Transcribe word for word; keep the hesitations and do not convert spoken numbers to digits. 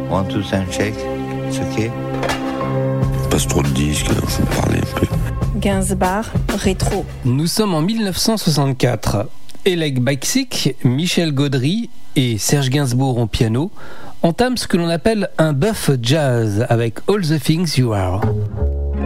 One, two, sound check. It's okay. Passe trop de disques, il faut parler un peu. Gainsbourg, rétro. Nous sommes en dix-neuf cent soixante-quatre. Oleg Baksik, Michel Gaudry et Serge Gainsbourg au piano entament ce que l'on appelle un buff jazz avec All the Things You Are.